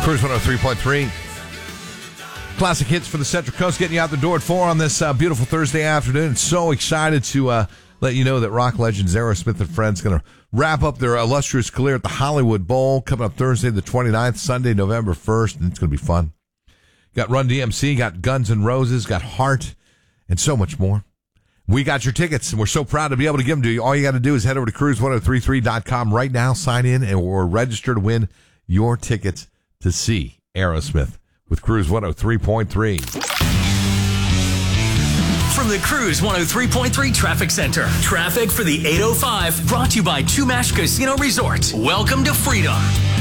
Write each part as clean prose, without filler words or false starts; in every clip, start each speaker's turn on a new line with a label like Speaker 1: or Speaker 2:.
Speaker 1: Cruise 103.3. Classic hits for the Central Coast, getting you out the door at 4 on this beautiful Thursday afternoon. So excited to let you know that rock legends Aerosmith and Friends going to wrap up their illustrious career at the Hollywood Bowl coming up Thursday the 29th, Sunday, November 1st, and it's going to be fun. Got Run DMC, got Guns N' Roses, got Heart, and so much more. We got your tickets, and we're so proud to be able to give them to you. All you got to do is head over to cruise1033.com right now, sign in, or register to win your tickets to see Aerosmith with Cruise 103.3.
Speaker 2: From the Cruise 103.3 Traffic Center, traffic for the 805, brought to you by Chumash Casino Resort. Welcome to freedom.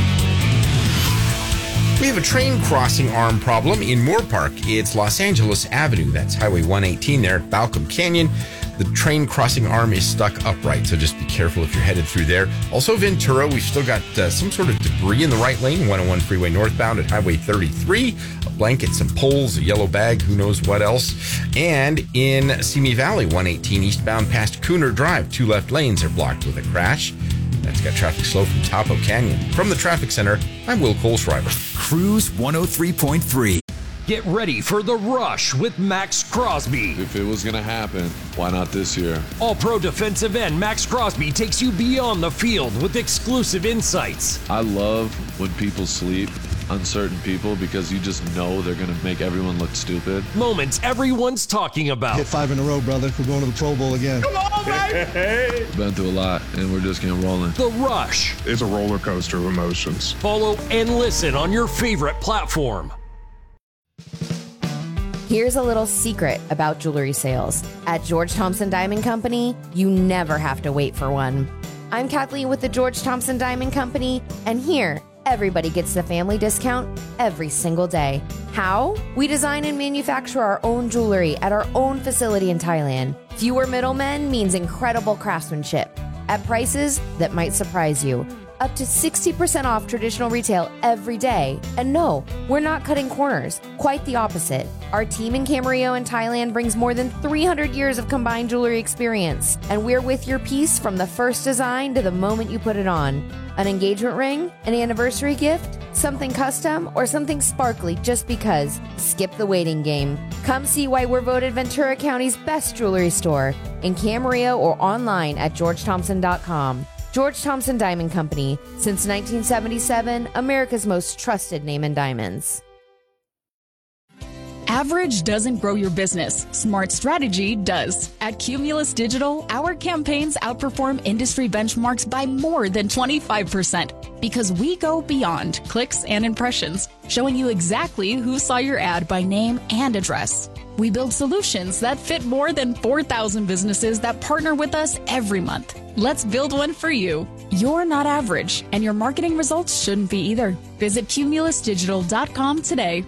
Speaker 3: We have a train crossing arm problem in Moore Park. It's Los Angeles Avenue. That's Highway 118 there at Balcom Canyon. The train crossing arm is stuck upright, so just be careful if you're headed through there. Also, Ventura, we've still got some sort of debris in the right lane, 101 freeway northbound at Highway 33. A blanket, some poles, a yellow bag, who knows what else. And in Simi Valley, 118 eastbound past Cooner Drive, 2 left lanes are blocked with a crash. That's got traffic slow from Topo Canyon. From the Traffic Center, I'm Will Kohlschreiber.
Speaker 2: Cruise 103.3.
Speaker 4: Get ready for The Rush with Max Crosby.
Speaker 5: If it was going to happen, why not this year?
Speaker 4: All-pro defensive end Max Crosby takes you beyond the field with exclusive insights.
Speaker 5: I love when people sleep on certain people because you just know they're going to make everyone look stupid.
Speaker 4: Moments everyone's talking about.
Speaker 6: Hit 5 in a row, brother. We're going to the Pro Bowl again.
Speaker 4: Come on, baby!
Speaker 5: Been through a lot, and we're just getting rolling.
Speaker 4: The Rush.
Speaker 7: It's a roller coaster of emotions.
Speaker 4: Follow and listen on your favorite platform.
Speaker 8: Here's a little secret about jewelry sales. At George Thompson Diamond Company, you never have to wait for one. I'm Kathleen with the George Thompson Diamond Company, and here, everybody gets the family discount every single day. How? We design and manufacture our own jewelry at our own facility in Thailand. Fewer middlemen means incredible craftsmanship at prices that might surprise you. Up to 60% off traditional retail every day. And no, we're not cutting corners. Quite the opposite. Our team in Camarillo in Thailand brings more than 300 years of combined jewelry experience. And we're with your piece from the first design to the moment you put it on. An engagement ring? An anniversary gift? Something custom? Or something sparkly just because? Skip the waiting game. Come see why we're voted Ventura County's best jewelry store in Camarillo or online at georgethompson.com. George Thompson Diamond Company, since 1977, America's most trusted name in diamonds.
Speaker 9: Average doesn't grow your business. Smart strategy does. At Cumulus Digital, our campaigns outperform industry benchmarks by more than 25% because we go beyond clicks and impressions, showing you exactly who saw your ad by name and address. We build solutions that fit more than 4,000 businesses that partner with us every month. Let's build one for you. You're not average, and your marketing results shouldn't be either. Visit cumulusdigital.com today.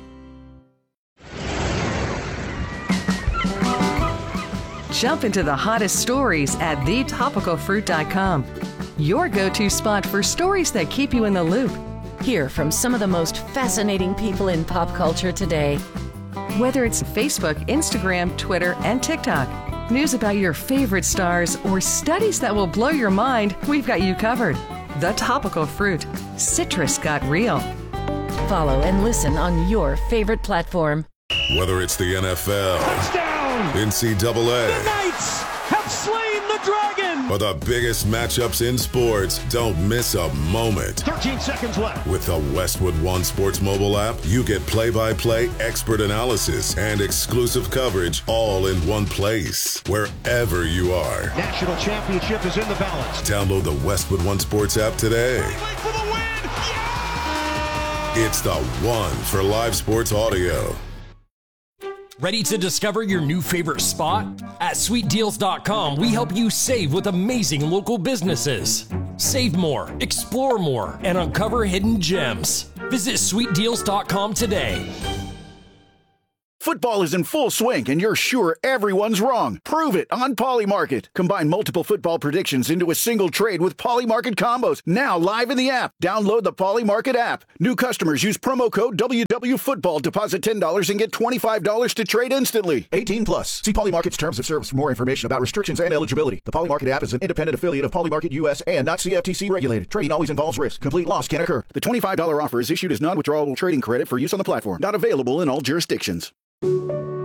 Speaker 10: Jump into the hottest stories at thetopicalfruit.com. Your go-to spot for stories that keep you in the loop.
Speaker 11: Hear from some of the most fascinating people in pop culture today.
Speaker 10: Whether it's Facebook, Instagram, Twitter, and TikTok, news about your favorite stars, or studies that will blow your mind, we've got you covered. The Topical Fruit. Citrus got real.
Speaker 11: Follow and listen on your favorite platform.
Speaker 12: Whether it's the NFL,
Speaker 13: touchdown,
Speaker 12: NCAA,
Speaker 13: the Knights have slain the dragon,
Speaker 12: or the biggest matchups in sports, don't miss a moment.
Speaker 13: 13 seconds left.
Speaker 12: With the Westwood One Sports mobile app, you get play-by-play expert analysis and exclusive coverage all in one place, wherever you are.
Speaker 13: National championship is in the balance.
Speaker 12: Download the Westwood One Sports app today.
Speaker 13: For the win. Yeah!
Speaker 12: It's the one for live sports audio.
Speaker 4: Ready to discover your new favorite spot? At sweetdeals.com, we help you save with amazing local businesses. Save more, explore more, and uncover hidden gems. Visit sweetdeals.com today.
Speaker 14: Football is in full swing, and you're sure everyone's wrong. Prove it on Polymarket. Combine multiple football predictions into a single trade with Polymarket combos. Now live in the app. Download the Polymarket app. New customers use promo code WWFootball. Deposit $10 and get $25 to trade instantly. 18 plus. See Polymarket's terms of service for more information about restrictions and eligibility. The Polymarket app is an independent affiliate of Polymarket US and not CFTC regulated. Trading always involves risk. Complete loss can occur. The $25 offer is issued as non-withdrawable trading credit for use on the platform. Not available in all jurisdictions.